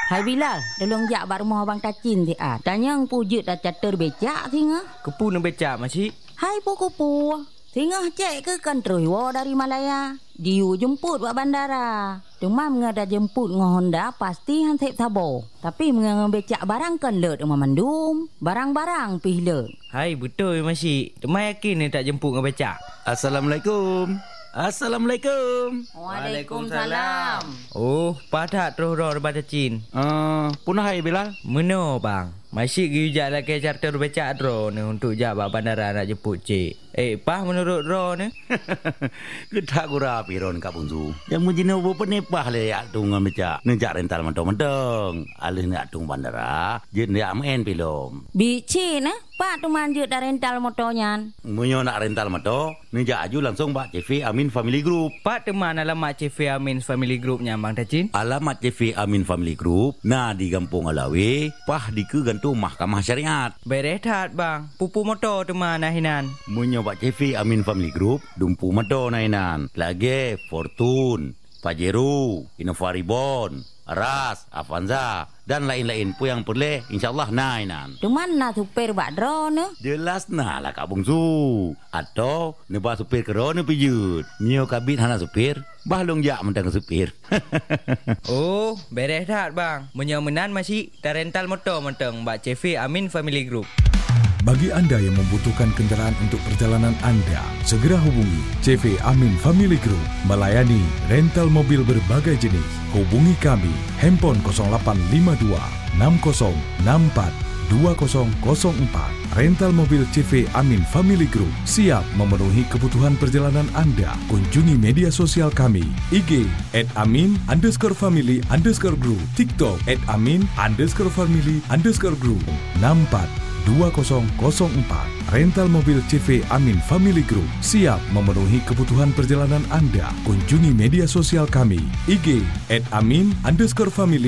Hai Bilal, tolong jak bak rumah abang Tacin ti ah. Tanya ang pujut dah catur becak tinga. Kepu nak becak makcik. Hai puku-pu. Tinga cek ke kan terhiwa dari Malaya. Diu jemput buat bandara. Demam ngada jemput ngah Honda pasti han tep tabo. Tapi mengang becak barang kan lut rumah mandum. Barang-barang pih lut. Hai betul makcik. Temai yakin ni tak jemput dengan becak. Assalamualaikum. Assalamualaikum. Waalaikumsalam. Oh, padat terus roh daripada Cin. Punah hai Bilal. Meno bang. Masih gijak lah ke charter becak ro ni untuk jak bak bandara nak jemput cik. Pah menurut ro ni. Kedak gura piron Kak Bungsu. Yang mujina bu penepah le yak tungan becak. Nejak rental mentong-mentong. Alih nak tung bandara, jet nak main pilom. Bici nah, pak tu manjut dah rental motornya. Munyo nak rental motor, nejak aju langsung bak CV Amin Family Group. Pak teman alamat CV Amin Family Groupnya bang Tacin. Alamat CV Amin Family Group na di Kampung Alawi, pah di ke gantung Mahkamah Syariat. Berehat bang. Pupu motor teman nahinan. Munyo bak CV Amin Family Group, dumpu motor nahinan. Lagi Fortune, Pajero, Innova Reborn, Ras, Avanza dan lain-lain pun yang boleh insyaallah nainan. Tu mana supir bak dro ne? Jelas nah lah Kak Bungsu. Atau nebah supir kerana pijut. Nyo kabit hana supir, bahlong jak mentang supir. Oh, beres dah bang. Menyomenan masih dah rental motor mentang bak CV Amin Family Group. Bagi anda yang membutuhkan kenderaan untuk perjalanan anda, segera hubungi CV Amin Family Group melayani rental mobil berbagai jenis. Hubungi kami, handphone 0852 6064 2004. Rental mobil CV Amin Family Group siap memenuhi kebutuhan perjalanan anda. Kunjungi media sosial kami, IG @amin_family_group, TikTok @amin_family_group. 64 2004. Rental mobil CV Amin Family Group siap memenuhi kebutuhan perjalanan anda. Kunjungi media sosial kami, IG @amin_family_group.